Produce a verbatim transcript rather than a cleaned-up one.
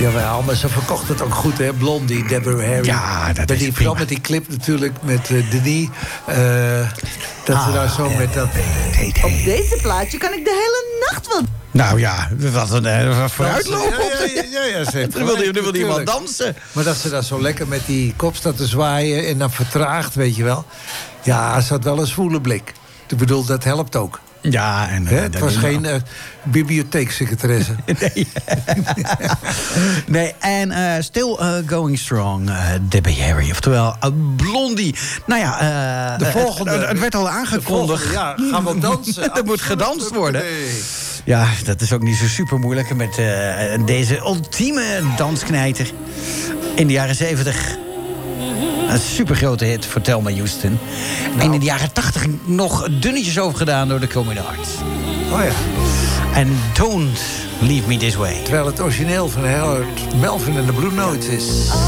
Jawel, maar ze verkocht het ook goed, hè? Blondie, Deborah Harry. Ja, dat met is die, prima. Vooral met die clip natuurlijk, met uh, Denis. Uh, dat ze daar zo met dat... Op deze plaatje kan ik de hele nacht wel... Nou ja, wat een uh, vooruitloop. Ja, ja, ja, ja, ja, Dan wil hij wil iemand dansen. Maar dat ze daar zo lekker met die kop staat te zwaaien en dan vertraagt, weet je wel. Ja, ze had wel een zwoele blik. Ik bedoel, dat helpt ook. Ja, en... He, Uh, het was geen uh, bibliotheeksecretaresse. nee. nee, en uh, still uh, going strong, uh, Debbie Harry. Oftewel, uh, Blondie. Nou ja, uh, de volgende, het, het werd al aangekondigd. Ja, gaan we dansen. Er moet gedanst worden. Nee. Ja, dat is ook niet zo super moeilijk. Met uh, deze ultieme dansknijter in de jaren zeventig. Een supergrote hit voor Thelma Houston. Nou. En in de jaren tachtig nog dunnetjes overgedaan door de Comedy Arts. Oh ja. En Don't Leave Me This Way. Terwijl het origineel van Harold Melvin en de Blue Notes is.